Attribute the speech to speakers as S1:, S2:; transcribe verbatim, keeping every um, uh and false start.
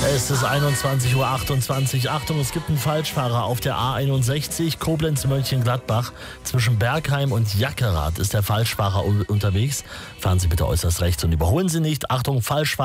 S1: Es ist einundzwanzig Uhr achtundzwanzig. Achtung, es gibt einen Falschfahrer auf der A einundsechzig, Koblenz-Mönchengladbach. Zwischen Bergheim und Jackerath ist der Falschfahrer unterwegs. Fahren Sie bitte äußerst rechts und überholen Sie nicht. Achtung, Falschfahrer.